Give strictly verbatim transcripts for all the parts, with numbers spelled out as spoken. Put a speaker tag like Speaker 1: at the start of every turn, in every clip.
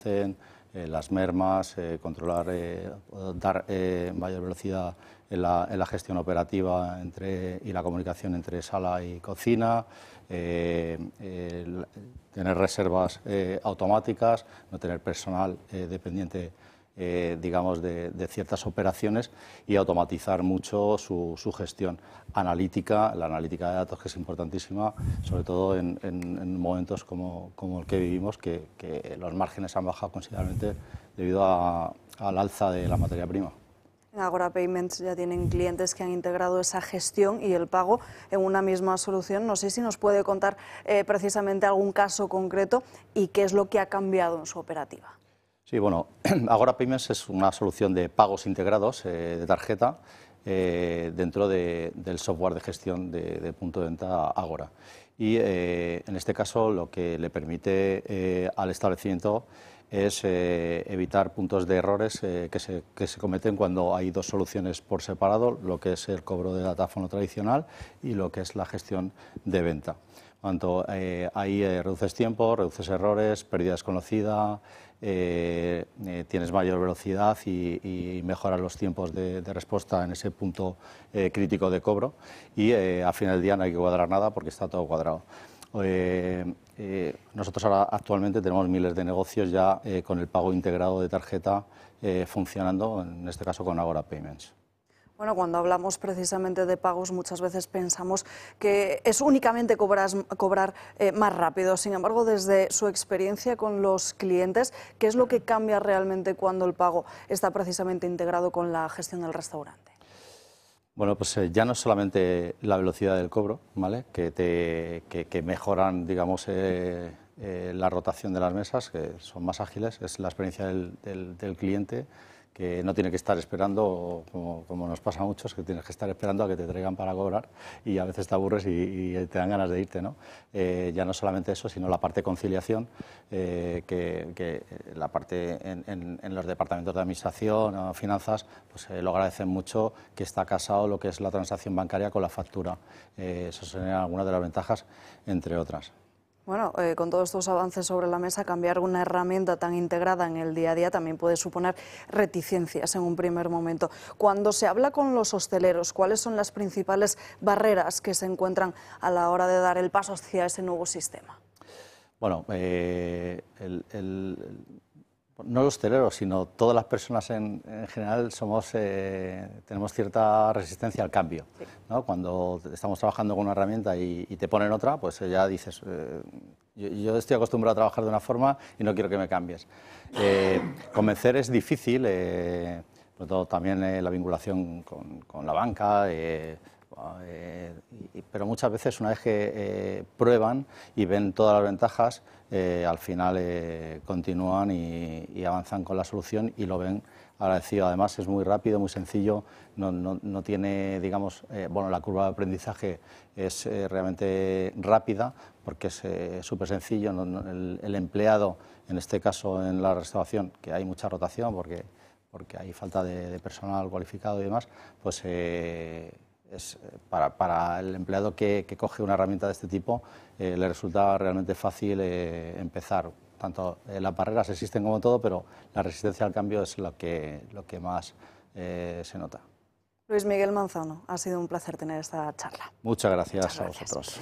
Speaker 1: eh, las mermas, eh, controlar, eh, dar eh, mayor velocidad en la, en la gestión operativa entre, y la comunicación entre sala y cocina, eh, eh, tener reservas eh, automáticas, no tener personal eh, dependiente Eh, digamos, de, de ciertas operaciones y automatizar mucho su, su gestión analítica, la analítica de datos, que es importantísima, sobre todo en, en, en momentos como, como el que vivimos, que, que los márgenes han bajado considerablemente debido a, al alza de la materia prima.
Speaker 2: En Agora Payments ya tienen clientes que han integrado esa gestión y el pago en una misma solución. No sé si nos puede contar eh, precisamente algún caso concreto y qué es lo que ha cambiado en su operativa.
Speaker 1: Sí, bueno, Agora Payments es una solución de pagos integrados eh, de tarjeta eh, dentro de, del software de gestión de, de punto de venta Agora. Y eh, en este caso lo que le permite eh, al establecimiento es eh, evitar puntos de errores eh, que, se, que se cometen cuando hay dos soluciones por separado, lo que es el cobro de datáfono tradicional y lo que es la gestión de venta. Cuanto eh, ahí eh, reduces tiempo, reduces errores, pérdida desconocida, eh, eh, tienes mayor velocidad y, y mejoras los tiempos de, de respuesta en ese punto eh, crítico de cobro y eh, al final del día no hay que cuadrar nada porque está todo cuadrado. Eh, eh, nosotros ahora actualmente tenemos miles de negocios ya eh, con el pago integrado de tarjeta eh, funcionando, en este caso con Agora Payments.
Speaker 2: Bueno, cuando hablamos precisamente de pagos muchas veces pensamos que es únicamente cobrar, cobrar eh, más rápido. Sin embargo, desde su experiencia con los clientes, ¿qué es lo que cambia realmente cuando el pago está precisamente integrado con la gestión del restaurante?
Speaker 1: Bueno, pues eh, ya no es solamente la velocidad del cobro, ¿vale? que, te, que, que mejoran, digamos, eh, eh, la rotación de las mesas, que son más ágiles, es la experiencia del, del, del cliente, que no tiene que estar esperando, como, como nos pasa a muchos, que tienes que estar esperando a que te traigan para cobrar y a veces te aburres y, y te dan ganas de irte, ¿no? Eh, ya no solamente eso, sino la parte de conciliación, eh, que, que la parte en, en, en los departamentos de administración o finanzas, pues eh, lo agradecen mucho, que está casado lo que es la transacción bancaria con la factura. Eh, eso son algunas de las ventajas, entre otras.
Speaker 2: Bueno, eh, con todos estos avances sobre la mesa, cambiar una herramienta tan integrada en el día a día también puede suponer reticencias en un primer momento. Cuando se habla con los hosteleros, ¿cuáles son las principales barreras que se encuentran a la hora de dar el paso hacia ese nuevo sistema?
Speaker 1: Bueno, eh, el, el, no los hosteleros, sino todas las personas en, en general somos, eh, tenemos cierta resistencia al cambio, sí. ¿no? Cuando estamos trabajando con una herramienta y, y te ponen otra, pues ya dices, eh, yo, yo estoy acostumbrado a trabajar de una forma y no quiero que me cambies. Eh, convencer es difícil, eh, sobre todo también eh, la vinculación con, con la banca, eh, Eh, y, pero muchas veces una vez que eh, prueban y ven todas las ventajas, eh, al final eh, continúan y, y avanzan con la solución y lo ven agradecido. Además es muy rápido, muy sencillo, no, no, no tiene, digamos, eh, bueno, la curva de aprendizaje es eh, realmente rápida porque es eh, súper sencillo. No, no, el, el empleado, en este caso en la restauración, que hay mucha rotación porque, porque hay falta de, de personal cualificado y demás, pues eh, es para, para el empleado que, que coge una herramienta de este tipo, eh, le resulta realmente fácil eh, empezar. Tanto eh, las barreras existen como todo, pero la resistencia al cambio es lo que, lo que más eh, se nota.
Speaker 2: Luis Miguel Manzano, ha sido un placer tener esta charla.
Speaker 1: Muchas gracias,
Speaker 2: Muchas gracias.
Speaker 1: a vosotros.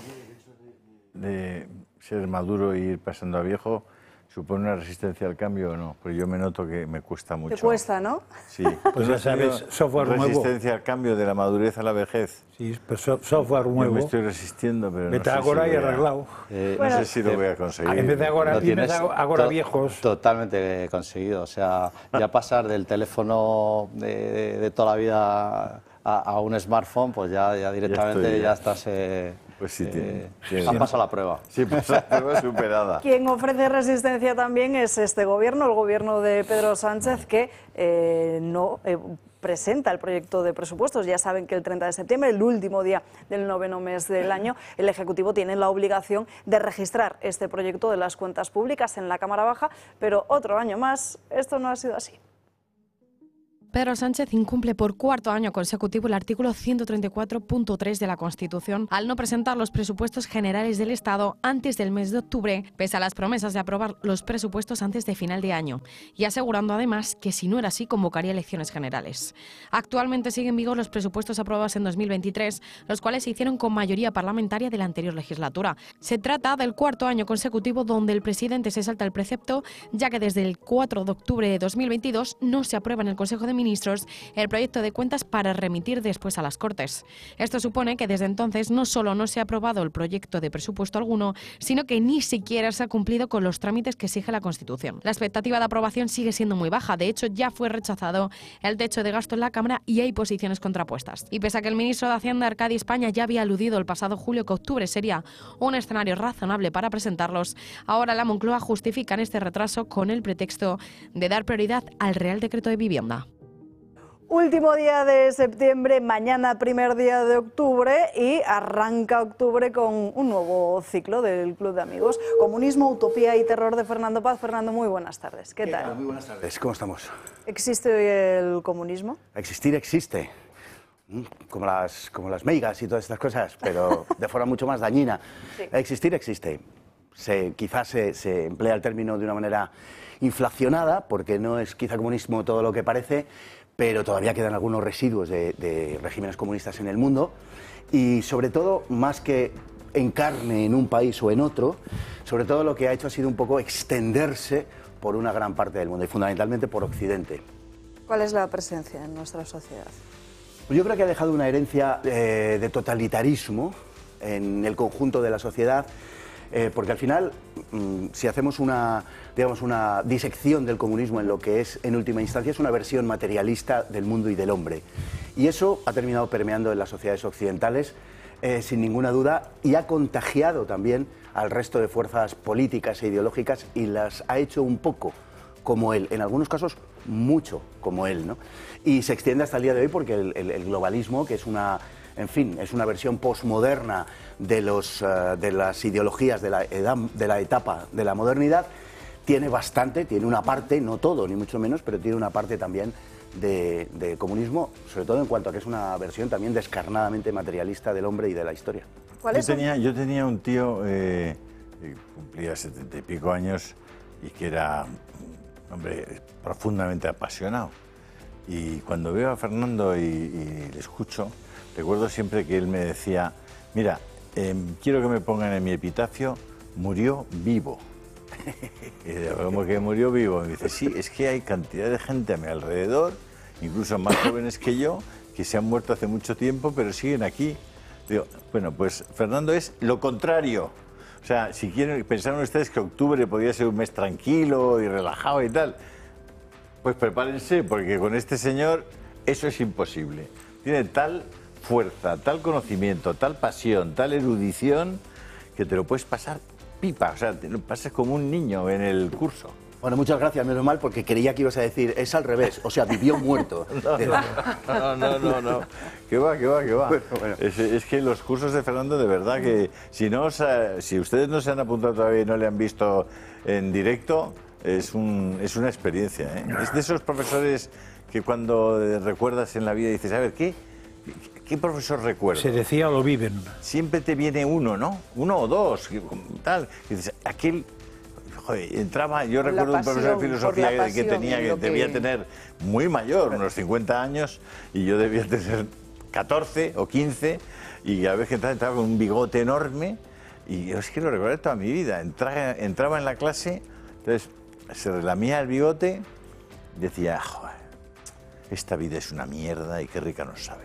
Speaker 3: De ser maduro e ir pasando a viejo, ¿supone una resistencia al cambio o no? Pues yo me noto que me cuesta mucho.
Speaker 2: ¿Te cuesta, no?
Speaker 3: Sí.
Speaker 4: Pues ya sabes, software nuevo.
Speaker 3: Resistencia al cambio, de la madurez a la vejez.
Speaker 4: Sí, pero so software nuevo.
Speaker 3: Yo me estoy resistiendo, pero
Speaker 4: Vete
Speaker 3: no sé
Speaker 4: Agora
Speaker 3: si
Speaker 4: y arreglado.
Speaker 3: Eh,
Speaker 2: bueno,
Speaker 3: no sé si lo voy a conseguir.
Speaker 4: En vez de Agora,
Speaker 1: Lo
Speaker 4: tienes
Speaker 1: tienes
Speaker 4: Agora
Speaker 1: to
Speaker 4: viejos.
Speaker 1: Totalmente conseguido. O sea, ya pasar del teléfono de, de, de toda la vida a, a un smartphone, pues ya, ya directamente ya, estoy, ya. ya estás... Eh,
Speaker 3: Pues sí,
Speaker 1: eh,
Speaker 3: tiene,
Speaker 1: han pasado la prueba.
Speaker 3: Sí, pasa la prueba superada.
Speaker 2: Quien ofrece resistencia también es este gobierno, el gobierno de Pedro Sánchez, que eh, no eh, presenta el proyecto de presupuestos. Ya saben que el treinta de septiembre, el último día del noveno mes del año, el Ejecutivo tiene la obligación de registrar este proyecto de las cuentas públicas en la Cámara Baja, pero otro año más esto no ha sido así.
Speaker 5: Pedro Sánchez incumple por cuarto año consecutivo el artículo ciento treinta y cuatro punto tres de la Constitución al no presentar los presupuestos generales del Estado antes del mes de octubre, pese a las promesas de aprobar los presupuestos antes de final de año, y asegurando además que si no era así convocaría elecciones generales. Actualmente siguen en vigor los presupuestos aprobados en dos mil veintitrés, los cuales se hicieron con mayoría parlamentaria de la anterior legislatura. Se trata del cuarto año consecutivo donde el presidente se salta el precepto, ya que desde el cuatro de octubre de dos mil veintidós no se aprueba en el Consejo de Ministros el proyecto de cuentas para remitir después a las Cortes. Esto supone que desde entonces no solo no se ha aprobado el proyecto de presupuesto alguno, sino que ni siquiera se ha cumplido con los trámites que exige la Constitución. La expectativa de aprobación sigue siendo muy baja, de hecho ya fue rechazado el techo de gasto en la Cámara y hay posiciones contrapuestas. Y pese a que el ministro de Hacienda, Arcadi España, ya había aludido el pasado julio que octubre sería un escenario razonable para presentarlos, ahora la Moncloa justifica este retraso con el pretexto de dar prioridad al Real Decreto de Vivienda.
Speaker 2: Último día de septiembre, mañana primer día de octubre y arranca octubre con un nuevo ciclo del Club de Amigos. Comunismo, utopía y terror de Fernando Paz. Fernando, muy buenas tardes. ¿Qué, ¿Qué tal? tal?
Speaker 6: Muy buenas tardes. ¿Cómo estamos?
Speaker 2: ¿Existe hoy el comunismo?
Speaker 6: Existir existe. Como las, como las meigas y todas estas cosas, pero de forma mucho más dañina. Sí. Existir existe. Se, quizás se, se emplea el término de una manera inflacionada, porque no es quizá comunismo todo lo que parece, pero todavía quedan algunos residuos de, de regímenes comunistas en el mundo y sobre todo, más que encarne en un país o en otro, sobre todo lo que ha hecho ha sido un poco extenderse por una gran parte del mundo y fundamentalmente por Occidente.
Speaker 2: ¿Cuál es la presencia en nuestra sociedad?
Speaker 6: Yo creo que ha dejado una herencia eh, de totalitarismo en el conjunto de la sociedad, eh, porque al final, mmm, si hacemos una, digamos, una disección del comunismo en lo que es, en última instancia, es una versión materialista del mundo y del hombre. Y eso ha terminado permeando en las sociedades occidentales, eh, sin ninguna duda, y ha contagiado también al resto de fuerzas políticas e ideológicas y las ha hecho un poco como él, en algunos casos mucho como él, ¿no? Y se extiende hasta el día de hoy porque el, el, el globalismo, que es una, en fin, es una versión posmoderna de, los, uh, de las ideologías de la, edad, de la etapa de la modernidad, tiene bastante, tiene una parte, no todo, ni mucho menos, pero tiene una parte también de, de comunismo, sobre todo en cuanto a que es una versión también descarnadamente materialista del hombre y de la historia.
Speaker 3: Yo tenía, yo tenía un tío eh, que cumplía setenta y pico años y que era hombre profundamente apasionado. Y cuando veo a Fernando y, y le escucho, recuerdo siempre que él me decía, mira, eh, quiero que me pongan en mi epitafio, murió vivo. Y digo, ¿cómo que murió vivo? Me dice, sí, es que hay cantidad de gente a mi alrededor, incluso más jóvenes que yo, que se han muerto hace mucho tiempo, pero siguen aquí. Digo, bueno, pues Fernando es lo contrario. O sea, si quieren, pensaron ustedes que octubre podía ser un mes tranquilo y relajado y tal, pues prepárense, porque con este señor eso es imposible. Tiene tal fuerza, tal conocimiento, tal pasión, tal erudición, que te lo puedes pasar pipa, o sea, te lo pasas como un niño en el curso.
Speaker 6: Bueno, muchas gracias, menos mal, porque creía que ibas a decir, es al revés, o sea, vivió muerto.
Speaker 3: No, no, no, no, no, que va, que va, que va. Bueno, bueno. Es, es que los cursos de Fernando, de verdad que, si, no, si ustedes no se han apuntado todavía y no le han visto en directo, es, un, es una experiencia, ¿eh? Es de esos profesores que cuando recuerdas en la vida dices, a ver, ¿qué, qué profesor recuerdo?
Speaker 4: Se decía o lo viven.
Speaker 3: Siempre te viene uno, ¿no? Uno o dos, tal. Y dices, aquel... Joder, entraba, yo por recuerdo pasión, un profesor de filosofía que, que tenía, que, que debía tener muy mayor, unos cincuenta años, y yo debía tener catorce o quince, y a veces entraba, entraba con un bigote enorme, y yo es que lo recuerdo toda mi vida. Entraba, entraba en la clase, entonces se relamía el bigote, y decía, joder, esta vida es una mierda y qué rica nos sabe.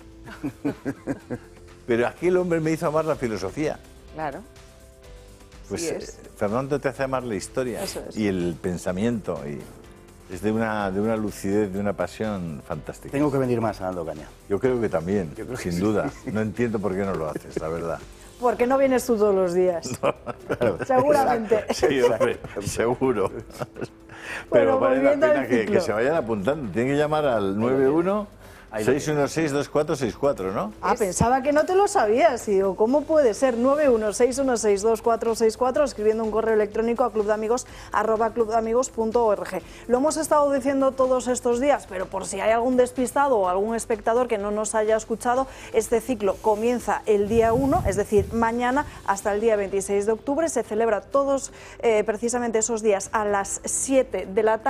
Speaker 3: Pero aquel hombre me hizo amar la filosofía.
Speaker 2: Claro.
Speaker 3: Pues sí es. Fernando te hace amar la historia es. y el pensamiento. Y es de una, de una lucidez, de una pasión fantástica.
Speaker 6: Tengo que venir más a Dando Caña.
Speaker 3: Yo creo que también, creo sin que duda. Sí. No entiendo por qué no lo haces, la verdad.
Speaker 2: Porque no vienes tú todos los días. No, claro. Seguramente.
Speaker 3: Exacto. Sí, hombre, seguro. Pero bueno, vale la pena que, que se vayan apuntando. Tienen que llamar al nueve uno seis uno seis, dos cuatro seis cuatro, ¿no?
Speaker 2: Ah, pensaba que no te lo sabías. Y digo, ¿cómo puede ser? nueve uno seis uno seis dos cuatro seis cuatro, escribiendo un correo electrónico a clubdeamigos arroba clubdeamigos punto org. Lo hemos estado diciendo todos estos días, pero por si hay algún despistado o algún espectador que no nos haya escuchado, este ciclo comienza el día uno, es decir, mañana hasta el día veintiséis de octubre. Se celebra todos eh, precisamente esos días a las siete de la tarde.